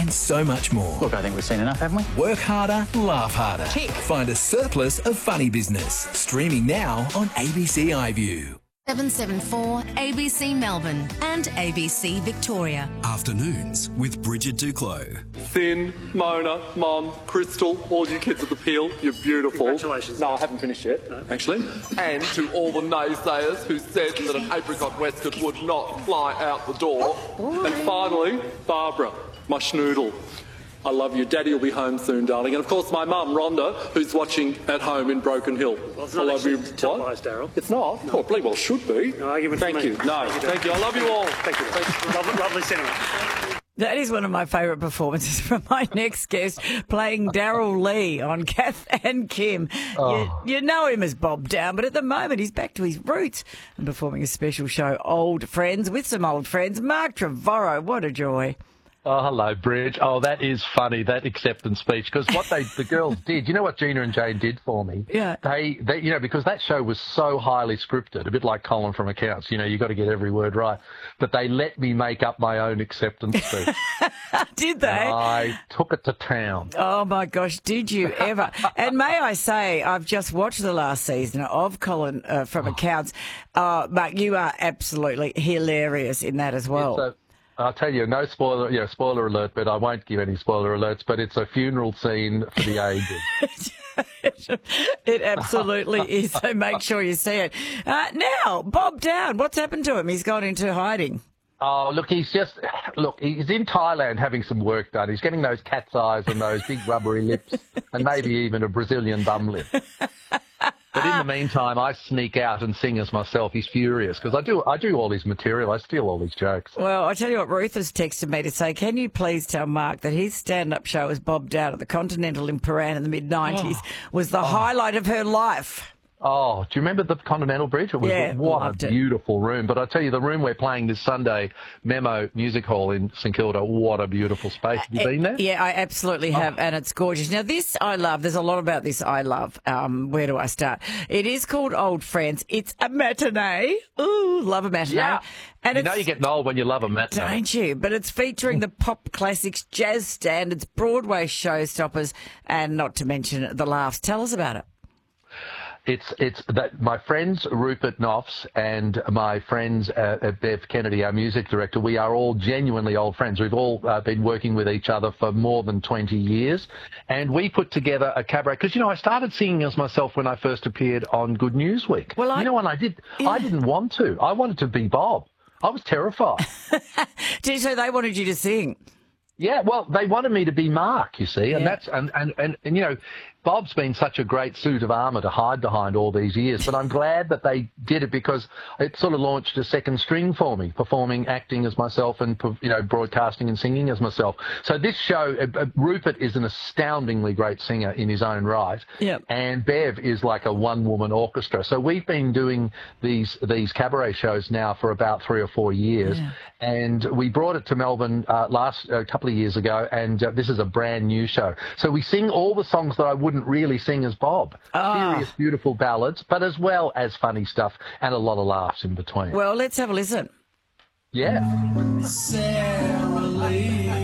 and so much more. Look, I think we've seen enough, haven't we? Work harder, laugh harder. Tick. Find a surplus of funny business. Streaming now on ABC iView. 774 ABC Melbourne and ABC Victoria. Afternoons with Bridget Duclos. Finn, Mona, Mum, Crystal, all you kids at the Peel, you're beautiful. Congratulations. No, I haven't finished yet, actually. And to all the naysayers who said that an apricot waistcoat would not fly out the door. And finally, Barbara, my schnoodle. I love you. Daddy will be home soon, darling. And of course, my mum, Rhonda, who's watching at home in Broken Hill. Well, it's not I love you. televised, Daryl. It's not? No. Oh, bloody well should be. No argument Thank for me. you. No, thank you. I love you all. Thank you. Lovely sentiment. That is one of my favourite performances from my next guest, playing Daryl Lee on Kath and Kim. You know him as Bob Down, but at the moment he's back to his roots and performing a special show, Old Friends, with some old friends. Mark Trevorrow, what a joy. Oh, hello, Bridge. Oh, that is funny, that acceptance speech, because what the girls did, you know what Gina and Jane did for me? Yeah. They because that show was so highly scripted, a bit like Colin from Accounts, you got to get every word right. But they let me make up my own acceptance speech. Did they? And I took it to town. Oh, my gosh, did you ever? And may I say, I've just watched the last season of Colin from Accounts. Mark, you are absolutely hilarious in that as well. So, I'll tell you, no spoiler alert, but I won't give any spoiler alerts, but it's a funeral scene for the ages. It absolutely is, so make sure you see it. Now, Bob Down, what's happened to him? He's gone into hiding. Oh, look, he's in Thailand having some work done. He's getting those cat's eyes and those big rubbery lips and maybe even a Brazilian bum lip. But in the meantime, I sneak out and sing as myself. He's furious because I do all his material. I steal all his jokes. Well, I tell you what, Ruth has texted me to say, can you please tell Mark that his stand-up show as Bob Down at the Continental in Paran in the mid-90s was the highlight of her life. Oh, do you remember the Continental Bridge? It was what a beautiful room. But I tell you, the room we're playing this Sunday, Memo Music Hall in St Kilda, what a beautiful space. Have you been there? Yeah, I absolutely have, and it's gorgeous. Now, this I love. There's a lot about this I love. Where do I start? It is called Old Friends. It's a matinee. Ooh, love a matinee. Yeah. And you know you're getting old when you love a matinee. Don't you? But it's featuring the pop classics, jazz standards, Broadway showstoppers, and not to mention the laughs. Tell us about it. It's that my friends Rupert Knopfs and my friends Bev Kennedy, our music director, we are all genuinely old friends. We've all been working with each other for more than 20 years. And we put together a cabaret. Because, I started singing as myself when I first appeared on Good News Week. Well, and I didn't want to. I wanted to be Bob. I was terrified. So they wanted you to sing? Yeah, well, they wanted me to be Mark, you see, and that's and Bob's been such a great suit of armour to hide behind all these years, but I'm glad that they did it because it sort of launched a second string for me, performing, acting as myself and, broadcasting and singing as myself. So this show, Rupert is an astoundingly great singer in his own right, and Bev is like a one-woman orchestra. So we've been doing these cabaret shows now for about 3 or 4 years, and we brought it to Melbourne a couple of years ago, and this is a brand new show. So we sing all the songs that I wouldn't really sing as Bob. Serious, beautiful ballads, but as well as funny stuff and a lot of laughs in between. Well, let's have a listen. Yeah. Sarah Lee.